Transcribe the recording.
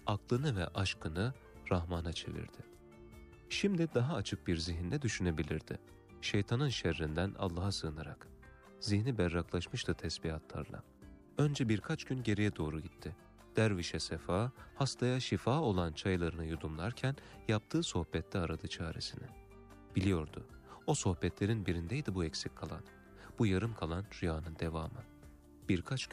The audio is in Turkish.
aklını ve aşkını Rahman'a çevirdi. Şimdi daha açık bir zihinle düşünebilirdi. Şeytanın şerrinden Allah'a sığınarak. Zihni berraklaşmıştı tesbihatlarla. Önce birkaç gün geriye doğru gitti. Dervişe sefa, hastaya şifa olan çaylarını yudumlarken yaptığı sohbette aradı çaresini. Biliyordu, o sohbetlerin birindeydi bu eksik kalan, bu yarım kalan rüyanın devamı. Birkaç